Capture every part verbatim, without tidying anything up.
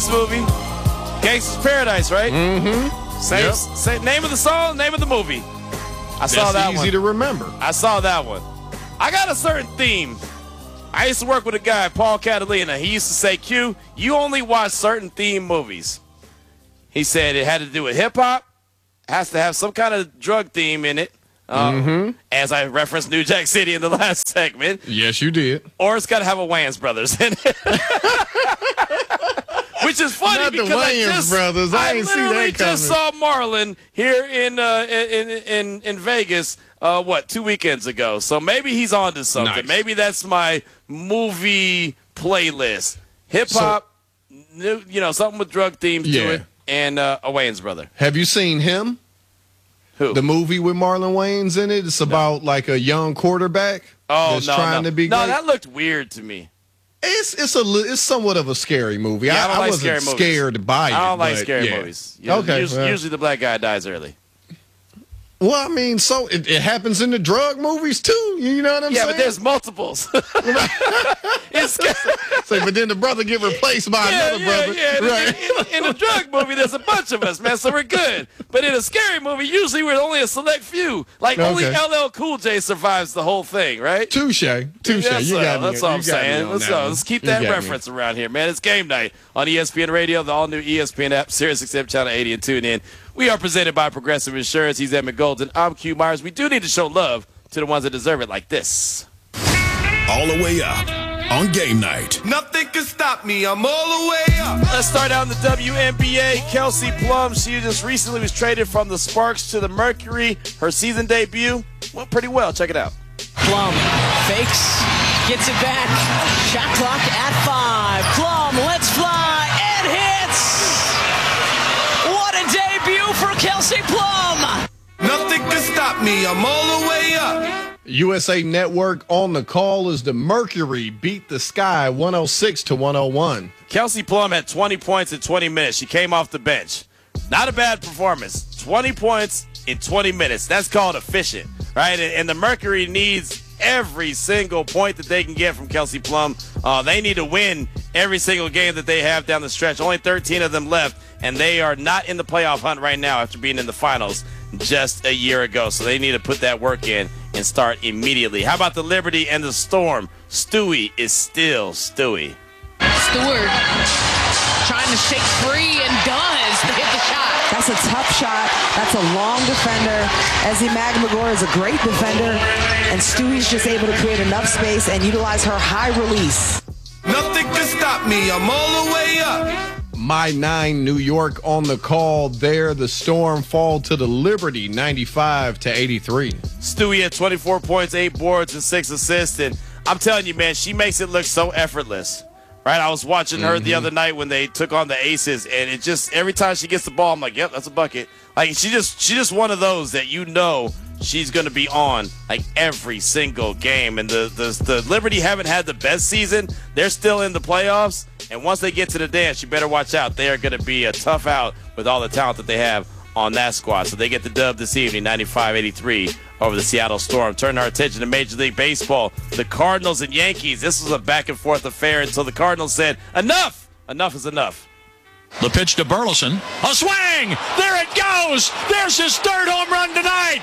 this movie. Gangsta's Paradise, right? Mm-hmm. Same, Yep. same name of the song, name of the movie. I That's saw that easy one. to remember. I saw that one. I got a certain theme. I used to work with a guy, Paul Catalina. He used to say, Q, you only watch certain theme movies. He said it had to do with hip-hop, has to have some kind of drug theme in it, um, Mm-hmm. as I referenced New Jack City in the last segment, Yes, you did. or it's got to have a Wayans Brothers in it. Which is funny Not the because I Wayans just, brothers. I ain't see that literally just saw Marlon here in uh, in, in in Vegas. Uh, what two weekends ago? So maybe he's on to something. Nice. Maybe that's my movie playlist: hip hop, new, you know, something with drug themes Yeah. to it, and uh, a Wayans brother. Have you seen him? Who? The movie with Marlon Wayans in it? It's about like a young quarterback oh that's no, trying no, to be no, great. that looked weird to me. It's it's a li- it's somewhat of a scary movie. Yeah, I I, don't I like wasn't scary movies. scared by it. I don't like but scary yeah. movies. You know, Okay, Usually, well. usually the black guy dies early. Well, I mean, so it, it happens in the drug movies too. You know what I'm Yeah, saying? but there's multiples. It's Say, but then the brother get replaced by Yeah, another yeah, brother. yeah. In, Right. in, in a drug movie, there's a bunch of us, man, so we're good. But in a scary movie, usually we're only a select few. Like, only Okay. L L Cool J survives the whole thing, right? Touche. Touche. That's, You uh, got me. that's all I'm You got me saying. on Let's, that uh, one. let's keep You that got me. reference around here, man. It's game night on E S P N Radio, the all-new E S P N app, Sirius X M Channel eighty, and tune in. We are presented by Progressive Insurance. He's Emmett Golden. I'm Q Myers. We do need to show love to the ones that deserve it, like this. All the way up on game night. Nothing can stop me. I'm all the way up. Let's start out in the W N B A. Kelsey Plum, she just recently was traded from the Sparks to the Mercury. Her season debut went pretty well. Check it out. Plum fakes, gets it back. Shot clock at five. Plum lets fly and hits. What a debut for Kelsey Plum. Nothing can stop me. I'm all the way up. U S A Network on the call as the Mercury beat the Sky one oh six to one oh one. Kelsey Plum had twenty points in twenty minutes. She came off the bench. Not a bad performance. twenty points in twenty minutes. That's called efficient, right? And, and the Mercury needs every single point that they can get from Kelsey Plum. Uh, they need to win every single game that they have down the stretch. Only thirteen of them left, and they are not in the playoff hunt right now after being in the finals just a year ago. So they need to put that work in and start immediately. How about the Liberty and the Storm? Stewie is still Stewie. Stewart trying to shake free and does to hit the shot. That's a tough shot. That's a long defender. Ezzie Magmagor is a great defender, and Stewie's just able to create enough space and utilize her high release. Nothing can stop me. I'm all the way up. My nine, New York on the call there. The Storm fall to the Liberty ninety-five to eighty-three. Stewie had twenty-four points, eight boards, and six assists. And I'm telling you, man, she makes it look so effortless. Right? I was watching her mm-hmm. the other night when they took on the Aces, and it just every time she gets the ball, I'm like, yep, that's a bucket. Like she just she just one of those that you know she's going to be on like every single game. And the, the the Liberty haven't had the best season. They're still in the playoffs, and once they get to the dance, you better watch out. They are going to be a tough out with all the talent that they have on that squad. So they get the dub this evening, ninety-five eighty-three over the Seattle Storm. Turn our attention to Major League Baseball. The Cardinals and Yankees. This was a back and forth affair until the Cardinals said, enough! Enough is enough. The pitch to Burleson. A swing! There it goes! There's his third home run tonight!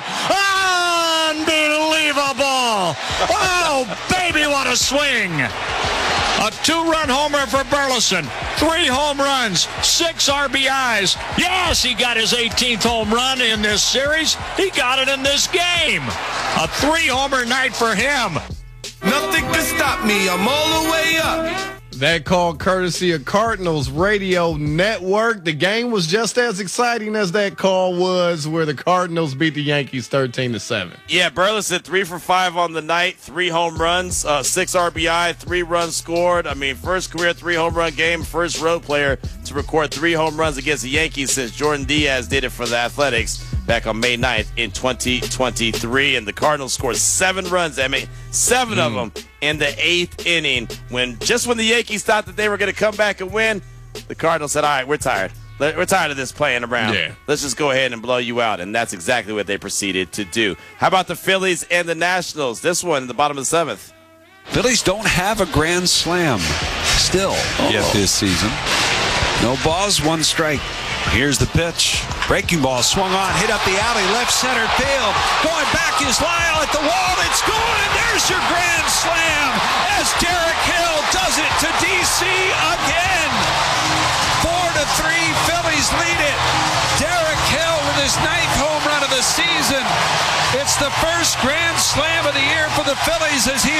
Unbelievable! Oh, baby, what a swing! A two-run homer for Burleson. Three home runs, six R B Is. Yes, he got his eighteenth home run in this series. He got it in this game. A three-homer night for him. Nothing can stop me. I'm all the way up. That call courtesy of Cardinals Radio Network. The game was just as exciting as that call was where the Cardinals beat the Yankees thirteen to seven. Yeah, Burleson three for five on the night, three home runs, uh, six R B I, three runs scored. I mean, first career three home run game, first road player to record three home runs against the Yankees since Jordan Diaz did it for the Athletics back on May ninth in twenty twenty-three. And the Cardinals scored seven runs, I mean, seven mm. of them in the eighth inning. When just when the Yankees thought that they were going to come back and win, the Cardinals said, all right, we're tired. We're tired of this playing around. Yeah. Let's just go ahead and blow you out. And that's exactly what they proceeded to do. How about the Phillies and the Nationals? This one in the bottom of the seventh. Phillies don't have a grand slam still Uh-oh. yet this season. No balls, one strike. Here's the pitch. Breaking ball swung on, hit up the alley, left center field. Going back is Lyle at the wall. It's gone, and there's your grand slam as Derek Hill does it to D C again. Four to three, Phillies lead it. Derek Hill with his ninth home run of the season. It's the first grand slam of the year for the Phillies as he